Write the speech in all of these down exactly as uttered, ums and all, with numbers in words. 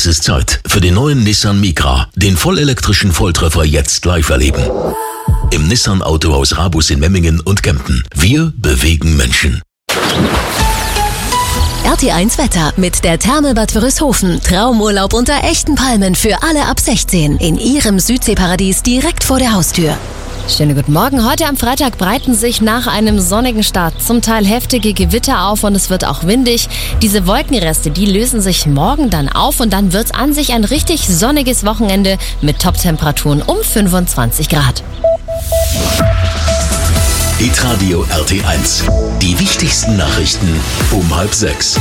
Es ist Zeit für den neuen Nissan Micra, den vollelektrischen Volltreffer jetzt live erleben. Im Nissan Autohaus Rabus in Memmingen und Kempten. Wir bewegen Menschen. R T eins Wetter mit der Therme Bad Wörishofen. Traumurlaub unter echten Palmen für alle ab sechzehn. In Ihrem Südseeparadies direkt vor der Haustür. Schönen guten Morgen. Heute am Freitag breiten sich nach einem sonnigen Start zum Teil heftige Gewitter auf und es wird auch windig. Diese Wolkenreste, die lösen sich morgen dann auf und dann wird an sich ein richtig sonniges Wochenende mit Top-Temperaturen um fünfundzwanzig Grad. Hitradio R T eins. Die wichtigsten Nachrichten um halb sechs.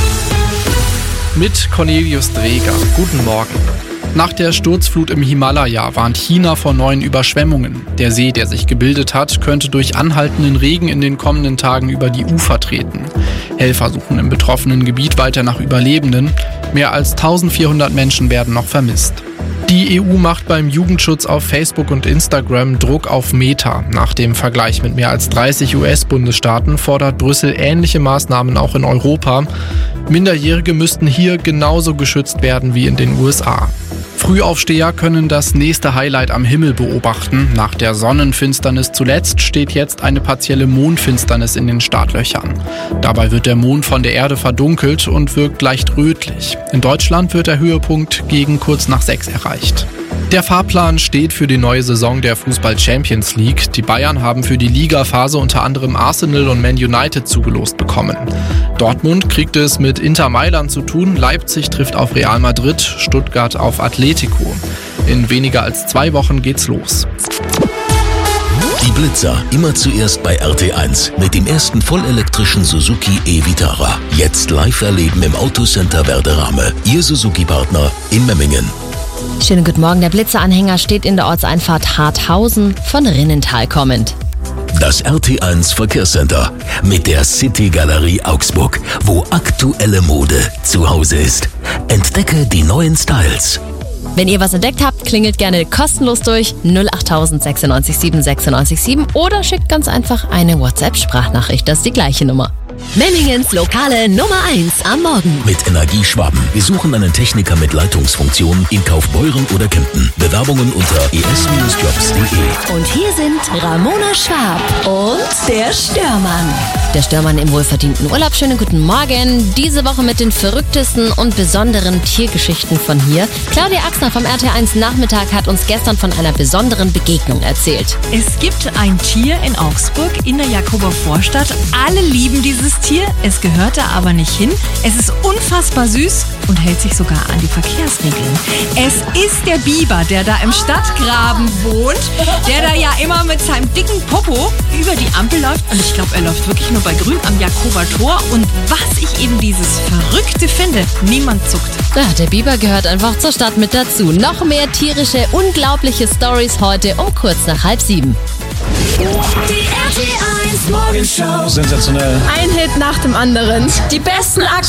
Mit Cornelius Dreger. Guten Morgen. Nach der Sturzflut im Himalaya warnt China vor neuen Überschwemmungen. Der See, der sich gebildet hat, könnte durch anhaltenden Regen in den kommenden Tagen über die Ufer treten. Helfer suchen im betroffenen Gebiet weiter nach Überlebenden. Mehr als eintausendvierhundert Menschen werden noch vermisst. Die E U macht beim Jugendschutz auf Facebook und Instagram Druck auf Meta. Nach dem Vergleich mit mehr als dreißig U S-Bundesstaaten fordert Brüssel ähnliche Maßnahmen auch in Europa. Minderjährige müssten hier genauso geschützt werden wie in den U S A. Frühaufsteher können das nächste Highlight am Himmel beobachten. Nach der Sonnenfinsternis zuletzt steht jetzt eine partielle Mondfinsternis in den Startlöchern. Dabei wird der Mond von der Erde verdunkelt und wirkt leicht rötlich. In Deutschland wird der Höhepunkt gegen kurz nach sechs erreicht. Der Fahrplan steht für die neue Saison der Fußball-Champions League. Die Bayern haben für die Ligaphase unter anderem Arsenal und Man United zugelost bekommen. Dortmund kriegt es mit Inter Mailand zu tun, Leipzig trifft auf Real Madrid, Stuttgart auf Atletico. In weniger als zwei Wochen geht's los. Die Blitzer immer zuerst bei R T eins mit dem ersten vollelektrischen Suzuki e-Vitara. Jetzt live erleben im Autocenter Werderame. Ihr Suzuki-Partner in Memmingen. Schönen guten Morgen. Der Blitzeranhänger steht in der Ortseinfahrt Harthausen von Rinnental kommend. Das R T eins Verkehrscenter mit der City Galerie Augsburg, wo aktuelle Mode zu Hause ist. Entdecke die neuen Styles. Wenn ihr was entdeckt habt, klingelt gerne kostenlos durch null acht tausend sechsundneunzig sieben sechsundneunzig sieben oder schickt ganz einfach eine WhatsApp-Sprachnachricht. Das ist die gleiche Nummer. Memmingens lokale Nummer eins am Morgen. Mit Energie Schwaben. Wir suchen einen Techniker mit Leitungsfunktion in Kaufbeuren oder Kempten. Bewerbungen unter e s jobs punkt de. Und hier sind Ramona Schwab und der Störmann. Der Störmann im wohlverdienten Urlaub. Schönen guten Morgen. Diese Woche mit den verrücktesten und besonderen Tiergeschichten von hier. Claudia Axner vom R T eins Nachmittag hat uns gestern von einer besonderen Begegnung erzählt. Es gibt ein Tier in Augsburg in der Jakober Vorstadt. Alle lieben dieses Tier, es gehört da aber nicht hin. Es ist unfassbar süß und hält sich sogar an die Verkehrsregeln. Es ist der Biber, der da im Stadtgraben wohnt, der da ja immer mit seinem dicken Popo über die Ampel läuft. Und ich glaube, er läuft wirklich nur bei Grün am Jakober Tor. Und was ich eben dieses Verrückte finde, niemand zuckt. Ja, der Biber gehört einfach zur Stadt mit dazu. Noch mehr tierische, unglaubliche Storys heute um kurz nach halb sieben. Die R T eins Morgenshow. Sensationell. Ein Hit nach dem anderen. Die besten aktuellen